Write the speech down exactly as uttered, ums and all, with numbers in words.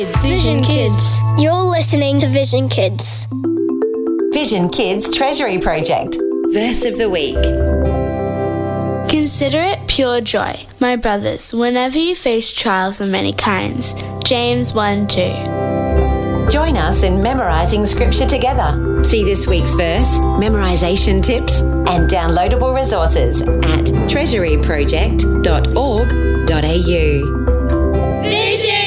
Vision Kids. You're listening to Vision Kids. Vision Kids Treasury Project. Verse of the Week. Consider it pure joy, my brothers, whenever you face trials of many kinds. James one two. Join us in memorising scripture together. See this week's verse, memorisation tips and downloadable resources at treasury project dot org dot a u. Vision